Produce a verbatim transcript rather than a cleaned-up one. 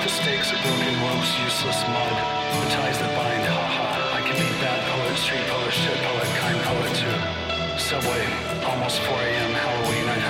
The stakes are broken ropes, useless mud. The ties that bind, haha. I can be bad poet, street poet, shit poet, kind poet too. Subway, almost four a.m. How are we united